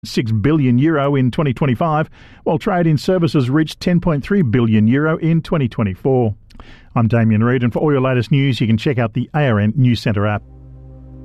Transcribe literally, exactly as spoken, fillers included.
six billion euro in twenty twenty-five, while trade in services reached ten point three billion euro in twenty twenty-four. I'm Damien Reid, and for all your latest news, you can check out the A R N News Centre app.